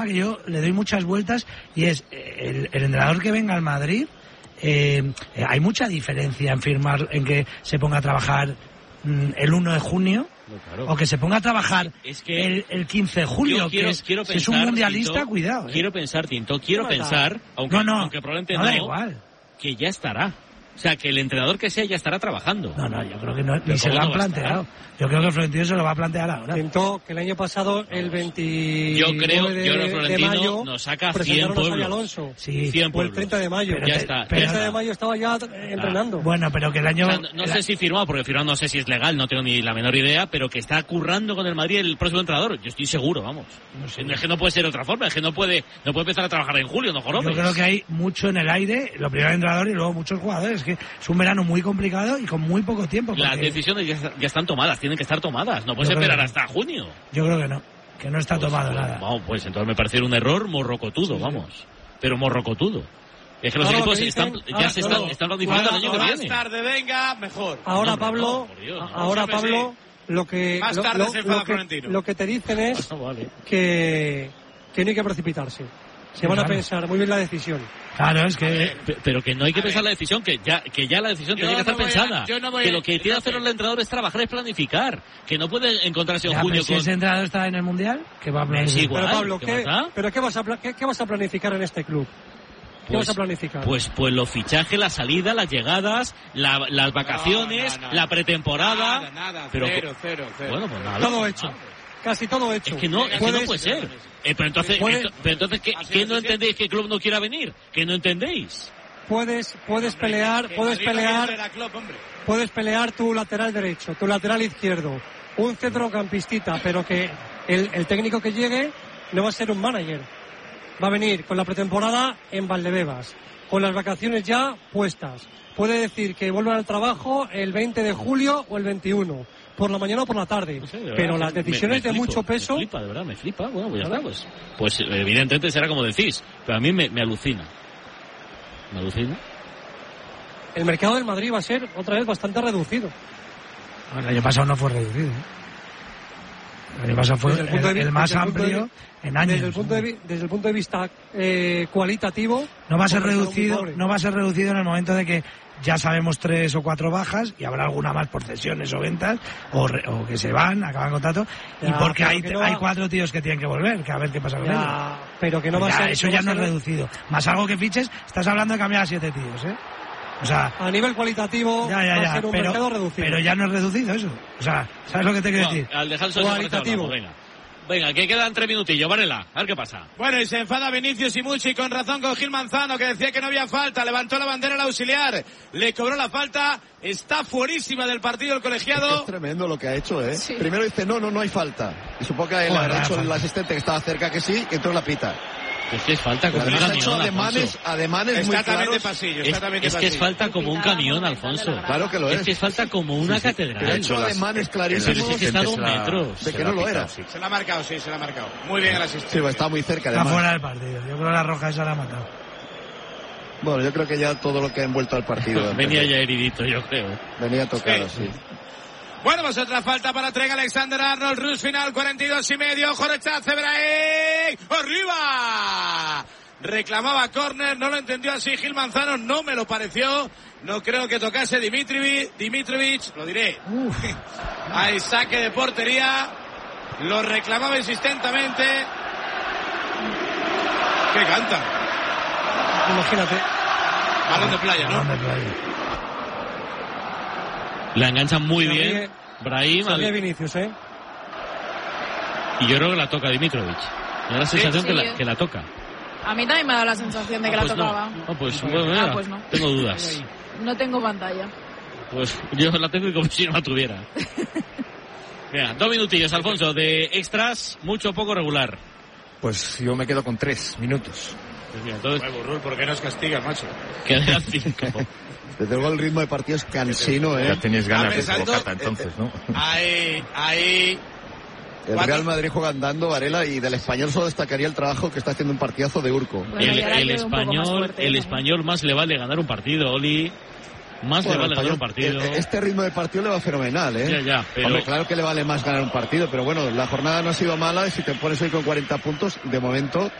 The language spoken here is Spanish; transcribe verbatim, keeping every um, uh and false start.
que yo le doy muchas vueltas y es el, el entrenador que venga al Madrid. Eh, eh, hay mucha diferencia en firmar, en que se ponga a trabajar mm, el uno de junio. Claro. O que se ponga a trabajar es que el, el quince de julio, quiero, que es, quiero si pensar, es un mundialista, Tinto, cuidado. ¿eh? Quiero pensar, Tinto, quiero pensar, aunque, no, no, aunque probablemente no, no, da igual. Que ya estará. O sea, que el entrenador que sea ya estará trabajando. No, no, yo creo que no, ni se lo han no planteado. Yo creo que el Florentino se lo va a plantear ahora. Intentó que el año pasado, el veintinueve yo creo, de, yo creo que Florentino de mayo, nos saca cien pueblos. Alonso. Sí, cien o el treinta de mayo. Pero ya te, está. El treinta de mayo estaba ya entrenando. Ah, bueno, pero que el año... O sea, no, no sé si firmado, porque firmado no sé si es legal, no tengo ni la menor idea, pero que está currando con el Madrid el próximo entrenador. Yo estoy seguro, vamos. No sé. Es que no puede ser de otra forma, es que no puede no puede empezar a trabajar en julio, no jorobes. Yo creo que hay mucho en el aire, lo primero el entrenador y luego muchos jugadores. Es que es un verano muy complicado y con muy poco tiempo. Porque... Las decisiones ya, ya están tomadas, tienen que estar tomadas. No puedes Yo esperar que... hasta junio. Yo creo que no, que no está pues, tomado pues, nada. Vamos, pues entonces me parece un error morrocotudo, sí, vamos. Sí. Pero morrocotudo. Es que los ahora equipos que dicen, están, ya ahora, se no, están, están planificando el año que viene. Más tarde venga, mejor. Ahora, no, Pablo, no, Dios, no. ahora, Pablo, sí. lo que, más lo, tarde lo, se lo, que, lo que te dicen es vale. que, que no hay que precipitarse. Se van claro. a pensar muy bien la decisión. Claro, es que... Ver, pero que no hay que pensar la decisión, que ya que ya la decisión yo tiene que no estar pensada. A, no que a, lo que tiene que hacer el entrenador es trabajar, es planificar. Que no puede encontrarse en ya, junio pero si con... ese entrenador está en el Mundial, que va a planificar. Igual, pero Pablo, ¿qué, ¿qué, pero ¿qué vas, a, qué, ¿qué vas a planificar en este club? ¿Qué pues, vas a planificar? Pues, pues los fichajes, la salida, las llegadas, la, las vacaciones, no, no, no, la pretemporada. Nada, nada, pero, cero, cero, cero. Bueno, pues nada. Todo hecho. Casi todo hecho. Es que no, es que no puede ser. Eh, pero entonces, ¿Puedes? esto, pero entonces ¿qué, ¿qué no entendéis que el club no quiera venir? ¿Qué no entendéis? Puedes, puedes hombre, pelear, que puedes Madrid pelear, no club, puedes pelear tu lateral derecho, tu lateral izquierdo, un centrocampista, pero que el, el técnico que llegue no va a ser un manager. Va a venir con la pretemporada en Valdebebas, con las vacaciones ya puestas. Puede decir que vuelvan al trabajo el veinte de julio o el veintiuno. Por la mañana o por la tarde, no sé, de pero verdad, las decisiones me, me flipo, de mucho peso. Me flipa, de verdad, me flipa. Bueno, pues ya está, pues, pues evidentemente será como decís, pero a mí me, me alucina. Me alucina. El mercado del Madrid va a ser otra vez bastante reducido. Bueno, el año pasado no fue reducido. ¿eh? El año pasado fue el, el, el más amplio de, en años. Desde el punto de, desde el punto de vista eh, cualitativo. No va a ser reducido, no va a ser reducido en el momento de que ya sabemos tres o cuatro bajas y habrá alguna más por cesiones o ventas o, re, o que se van, acaban contrato ya, y porque hay, no hay cuatro tíos que tienen que volver, que a ver qué pasa con ya, ellos. Pero que no va ya, a ser... Eso no ya no es ser... reducido. Más algo que fiches, estás hablando de cambiar a siete tíos, ¿eh? O sea, a nivel cualitativo ya, ya, ya, va a ser un pero, mercado reducido. Pero ya no es reducido eso. O sea, ¿sabes lo que te quiero no, decir? Al dejar cualitativo. Venga. Venga, que quedan tres minutillos, Varela, a ver qué pasa. Bueno, y se enfada Vinicius y Muchi con razón con Gil Manzano, que decía que no había falta, levantó la bandera al auxiliar, le cobró la falta, está fuerísima del partido el colegiado. Es, que es tremendo lo que ha hecho, ¿eh? Sí. Primero dice, no, no, no hay falta. Y supongo que él habrá dicho el asistente que estaba cerca que sí, y entonces la pita. Es que es falta como un camión, hecho ademanes, ademanes está muy también claros. de pasillo, es, está también de es que pasillo. es falta como un camión, Alfonso. Claro que lo es. Es que es falta como una sí, sí. catedral. Ha hecho ademanes clarísimos. Es que está a dos metros. De que no lo era. Sí. Se la ha marcado, sí, se la ha marcado. Muy bien el asistente. Sí, está muy cerca. Está fuera del partido. Yo creo que la roja esa la ha matado. Bueno, yo creo que ya todo lo que ha envuelto al partido. Venía ya heridito, yo creo. Venía tocado, sí. sí. Bueno, pues otra falta para Trek Alexander Arnold, Rus final, cuarenta y dos y medio, ojo rechace, Brahim, ¡arriba! Reclamaba córner, no lo entendió así Gil Manzano, no me lo pareció, no creo que tocase Dimitrovic, Dimitrovic, lo diré, hay saque de portería, lo reclamaba insistentemente, ¿qué canta? Imagínate. Balón de playa, ¿no? Balón de playa. La enganchan muy se bien, ríe, Brahim. Se ríe Vinicius, ¿eh? Y yo creo que la toca Dimitrovic. Me da la sensación sí, que, sí. La, que la toca. A mí también me da la sensación de que ah, la pues tocaba. No, no pues, bueno, mira, ah, pues no. Tengo dudas. No tengo pantalla. Pues yo la tengo y como si no la tuviera. Mira, dos minutillos, Alfonso, de extras, mucho o poco regular. Pues yo me quedo con tres minutos. Pues mira, entonces... Bueno, Burrul, ¿por qué nos castigas, macho? Quedan cinco. Desde luego el ritmo de partido es cansino, ¿eh? Ya tenéis ganas pensando, de Bocata, entonces, ¿no? Ahí, ahí... El Real Madrid juega andando, Varela, y del Español solo destacaría el trabajo que está haciendo un partidazo de Urco. Bueno, el el español el español más le vale ganar un partido, Oli. más bueno, le vale ganar un partido. Este ritmo de partido le va fenomenal, ¿eh? Ya, ya, pero... Hombre, claro que le vale más ganar un partido, pero bueno, la jornada no ha sido mala y si te pones hoy con cuarenta puntos, de momento